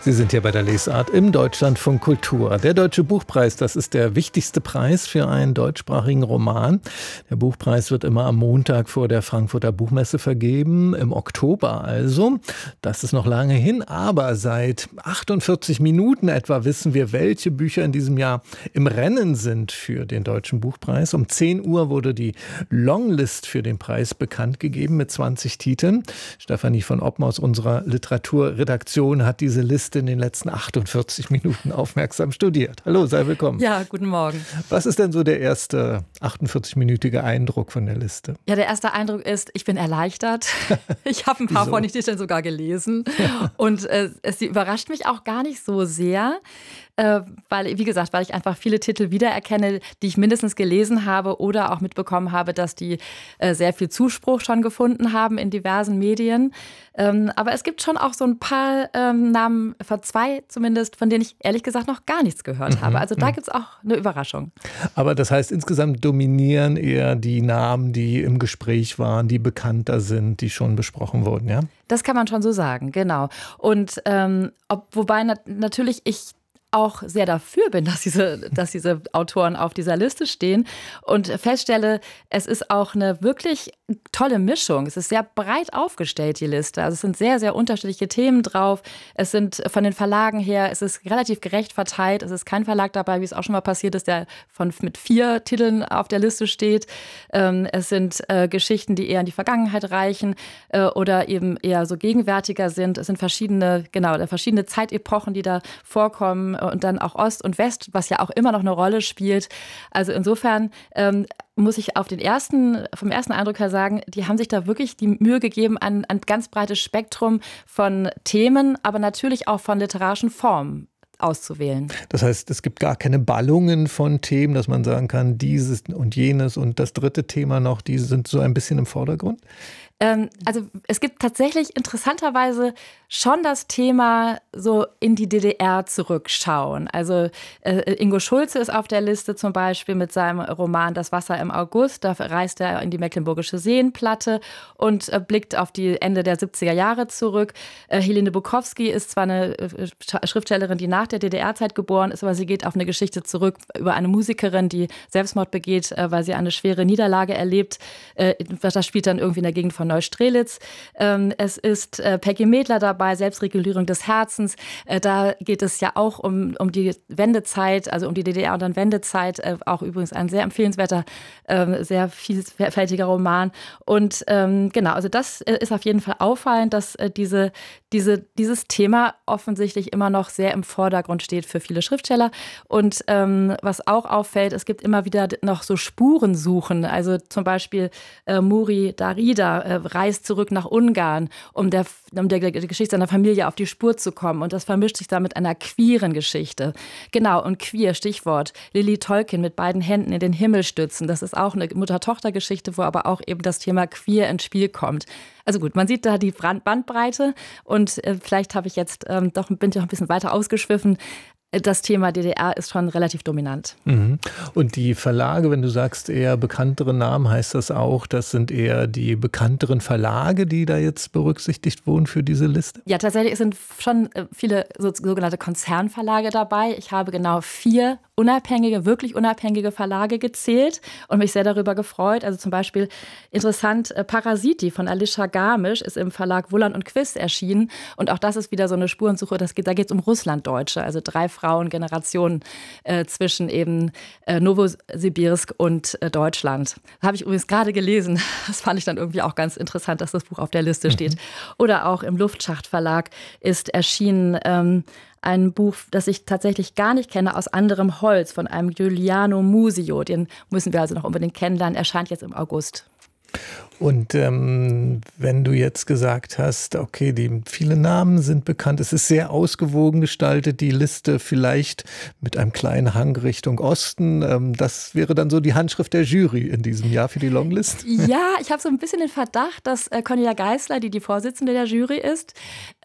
Sie sind hier bei der Lesart im Deutschlandfunk Kultur. Der Deutsche Buchpreis, das ist der wichtigste Preis für einen deutschsprachigen Roman. Der Buchpreis wird immer am Montag vor der Frankfurter Buchmesse vergeben, im Oktober also. Das ist noch lange hin, aber seit 48 Minuten etwa wissen wir, welche Bücher in diesem Jahr im Rennen sind für den Deutschen Buchpreis. Um 10 Uhr wurde die Longlist für den Preis bekannt gegeben mit 20 Titeln. Stefanie von Oppen aus unserer Literaturredaktion hat diese Liste in den letzten 48 Minuten aufmerksam studiert. Hallo, sei willkommen. Ja, guten Morgen. Was ist denn so der erste 48-minütige Eindruck von der Liste? Ja, der erste Eindruck ist, ich bin erleichtert. Ich habe ein paar von den Titeln sogar gelesen. Und sie überrascht mich auch gar nicht so sehr. Weil ich einfach viele Titel wiedererkenne, die ich mindestens gelesen habe oder auch mitbekommen habe, dass die sehr viel Zuspruch schon gefunden haben in diversen Medien. Aber es gibt schon auch so ein paar Namen, von 2 zumindest, von denen ich ehrlich gesagt noch gar nichts gehört habe. Also da gibt es auch eine Überraschung. Aber das heißt, insgesamt dominieren eher die Namen, die im Gespräch waren, die bekannter sind, die schon besprochen wurden, ja? Das kann man schon so sagen, genau. Und wobei natürlich ich auch sehr dafür bin, dass diese Autoren auf dieser Liste stehen und feststelle, es ist auch eine wirklich tolle Mischung. Es ist sehr breit aufgestellt, die Liste. Also es sind sehr, sehr unterschiedliche Themen drauf. Es sind von den Verlagen her, es ist relativ gerecht verteilt. Es ist kein Verlag dabei, wie es auch schon mal passiert ist, der mit 4 Titeln auf der Liste steht. Es sind Geschichten, die eher in die Vergangenheit reichen oder eben eher so gegenwärtiger sind. Es sind verschiedene Zeitepochen, die da vorkommen. Und dann auch Ost und West, was ja auch immer noch eine Rolle spielt. Also insofern muss ich vom ersten Eindruck her sagen, die haben sich da wirklich die Mühe gegeben, ein ganz breites Spektrum von Themen, aber natürlich auch von literarischen Formen auszuwählen. Das heißt, es gibt gar keine Ballungen von Themen, dass man sagen kann, dieses und jenes und das dritte Thema noch, die sind so ein bisschen im Vordergrund? Also es gibt tatsächlich interessanterweise schon das Thema so in die DDR zurückschauen. Also Ingo Schulze ist auf der Liste zum Beispiel mit seinem Roman Das Wasser im August. Da reist er in die Mecklenburgische Seenplatte und blickt auf die Ende der 70er Jahre zurück. Helene Bukowski ist zwar eine Schriftstellerin, die nach der DDR-Zeit geboren ist, aber sie geht auf eine Geschichte zurück über eine Musikerin, die Selbstmord begeht, weil sie eine schwere Niederlage erlebt. Das spielt dann irgendwie in der Gegend von Neustrelitz. Es ist Peggy Medler dabei, Selbstregulierung des Herzens. Da geht es ja auch um die Wendezeit, also um die DDR und dann Wendezeit. Auch übrigens ein sehr empfehlenswerter, sehr vielfältiger Roman. Und genau, also das ist auf jeden Fall auffallend, dass dieses Thema offensichtlich immer noch sehr im Vordergrund steht für viele Schriftsteller. Und was auch auffällt, es gibt immer wieder noch so Spurensuchen. Also zum Beispiel Muri Darida reist zurück nach Ungarn, um der Geschichte seiner Familie auf die Spur zu kommen. Und das vermischt sich da mit einer queeren Geschichte. Genau, und queer, Stichwort. Lily Tolkien mit beiden Händen in den Himmel stützen. Das ist auch eine Mutter-Tochter-Geschichte, wo aber auch eben das Thema queer ins Spiel kommt. Also gut, man sieht da die Bandbreite und vielleicht bin ich noch ein bisschen weiter ausgeschwiffen. Das Thema DDR ist schon relativ dominant. Mhm. Und die Verlage, wenn du sagst eher bekanntere Namen, heißt das auch, das sind eher die bekannteren Verlage, die da jetzt berücksichtigt wurden für diese Liste? Ja, tatsächlich sind schon viele sogenannte Konzernverlage dabei. Ich habe genau 4 wirklich unabhängige Verlage gezählt und mich sehr darüber gefreut. Also zum Beispiel interessant, Parasiti von Alicia Garmisch ist im Verlag Wulland und Quiss erschienen. Und auch das ist wieder so eine Spurensuche. Da geht es um Russlanddeutsche, also 3 Frauengenerationen zwischen eben Novosibirsk und Deutschland. Das habe ich übrigens gerade gelesen. Das fand ich dann irgendwie auch ganz interessant, dass das Buch auf der Liste steht. Oder auch im Luftschacht-Verlag ist erschienen ein Buch, das ich tatsächlich gar nicht kenne, aus anderem Holz, von einem Giuliano Musio. Den müssen wir also noch unbedingt kennenlernen. Erscheint jetzt im August. Und wenn du jetzt gesagt hast, okay, viele Namen sind bekannt, es ist sehr ausgewogen gestaltet, die Liste vielleicht mit einem kleinen Hang Richtung Osten, das wäre dann so die Handschrift der Jury in diesem Jahr für die Longlist? Ja, ich habe so ein bisschen den Verdacht, dass Cornelia Geisler, die Vorsitzende der Jury ist,